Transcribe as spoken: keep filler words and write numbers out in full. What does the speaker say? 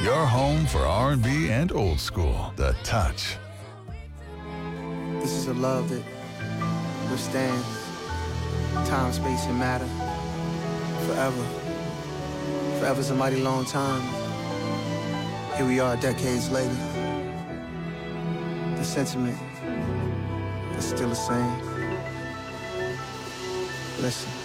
Your home for R and B and old school. The Touch. This is a love that withstands time, space, and matter forever. Forever's a mighty long time. Here we are decades later. The sentiment is still the same. Listen.